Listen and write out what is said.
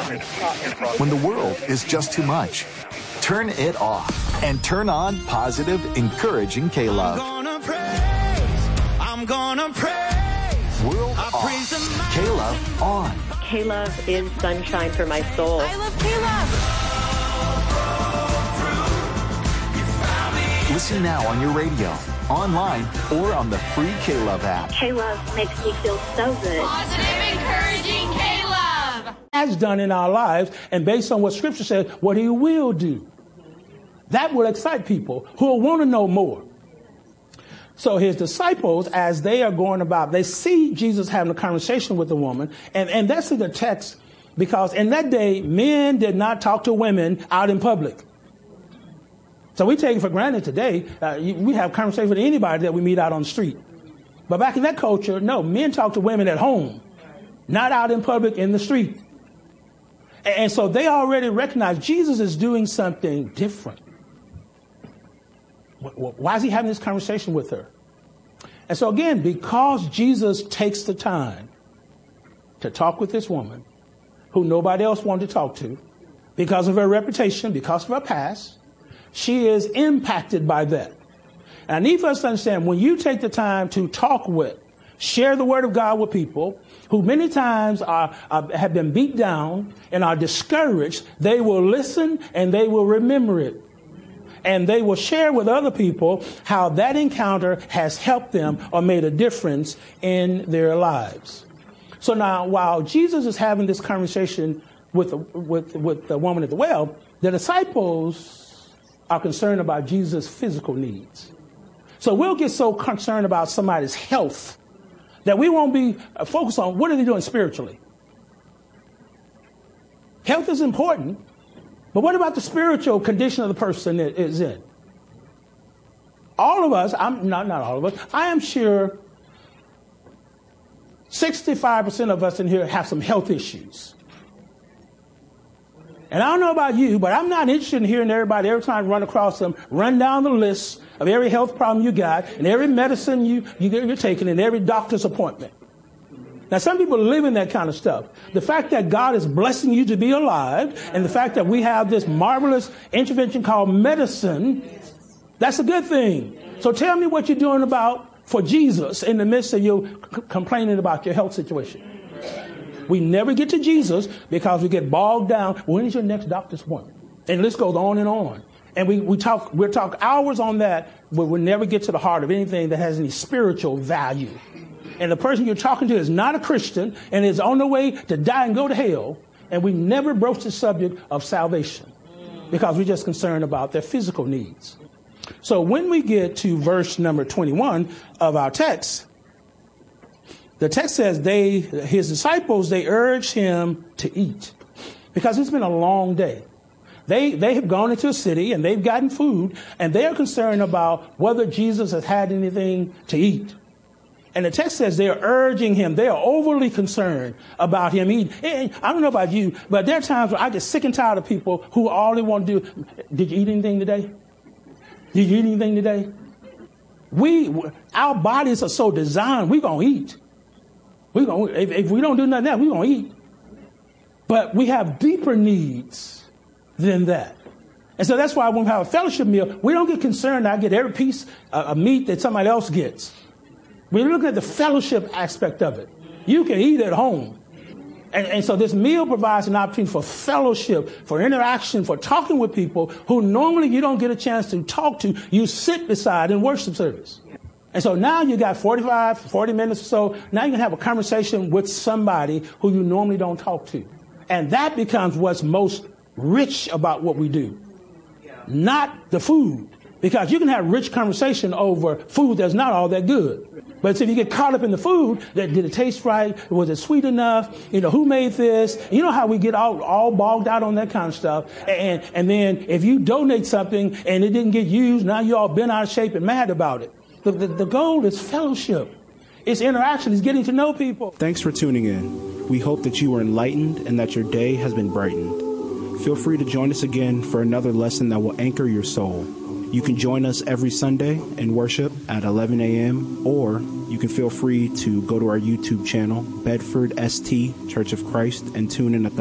When the world is just too much, turn it off and turn on positive, encouraging K-Love. I'm gonna praise. World off. K-Love on. K-Love is sunshine for my soul. I love K-Love. Listen now on your radio, online, or on the free K-Love app. K-Love makes me feel so good. Positive, encouraging K-Love. Has done in our lives, and based on what Scripture says, what he will do. That will excite people who will want to know more. So his disciples, as they are going about, they see Jesus having a conversation with the woman, and that's in the text, because in that day, men did not talk to women out in public. So we take it for granted today. We have conversations with anybody that we meet out on the street. But back in that culture, no, men talk to women at home, not out in public in the street. And so they already recognize Jesus is doing something different. Why is he having this conversation with her? And so again, because Jesus takes the time to talk with this woman who nobody else wanted to talk to, because of her reputation, because of her past, she is impacted by that. And I need for us to understand, when you take the time to talk with, share the word of God with people who many times have been beat down and are discouraged, they will listen and they will remember it. And they will share with other people how that encounter has helped them or made a difference in their lives. So now, while Jesus is having this conversation with the woman at the well, the disciples are concerned about Jesus' physical needs. So we'll get so concerned about somebody's health that we won't be focused on what are they doing spiritually. Health is important. But what about the spiritual condition of the person that is in? All of us, not all of us, I am sure 65% of us in here have some health issues. And I don't know about you, but I'm not interested in hearing everybody every time I run across them, run down the list of every health problem you got and every medicine you're taking and every doctor's appointment. Now, some people live in that kind of stuff. The fact that God is blessing you to be alive and the fact that we have this marvelous intervention called medicine, that's a good thing. So tell me what you're doing for Jesus in the midst of you complaining about your health situation. We never get to Jesus because we get bogged down. When is your next doctor's appointment? And the list goes on and on. And we'll talk hours on that, but we'll never get to the heart of anything that has any spiritual value. And the person you're talking to is not a Christian and is on the way to die and go to hell. And we never broach the subject of salvation because we're just concerned about their physical needs. So when we get to verse number 21 of our text, the text says his disciples, they urged him to eat because it's been a long day. They have gone into a city and they've gotten food and they're concerned about whether Jesus has had anything to eat. And the text says they are urging him. They are overly concerned about him eating. And I don't know about you, but there are times where I get sick and tired of people who all they want to do, did you eat anything today? Did you eat anything today? Our bodies are so designed, we're going to eat. If we don't do nothing else, we're going to eat. But we have deeper needs than that. And so that's why when we have a fellowship meal, we don't get concerned I get every piece of meat that somebody else gets. We're looking at the fellowship aspect of it. You can eat at home. And so this meal provides an opportunity for fellowship, for interaction, for talking with people who normally you don't get a chance to talk to. You sit beside in worship service. And so now you got 40 minutes or so. Now you can have a conversation with somebody who you normally don't talk to. And that becomes what's most rich about what we do. Not the food. Because you can have rich conversation over food that's not all that good. But if you get caught up in the food, did it taste right? Was it sweet enough? Who made this? You know how we get all bogged out on that kind of stuff. And then if you donate something and it didn't get used, now you all bent out of shape and mad about it. The goal is fellowship. It's interaction. It's getting to know people. Thanks for tuning in. We hope that you were enlightened and that your day has been brightened. Feel free to join us again for another lesson that will anchor your soul. You can join us every Sunday in worship at 11 a.m. or you can feel free to go to our YouTube channel, Bedford ST Church of Christ, and tune in at the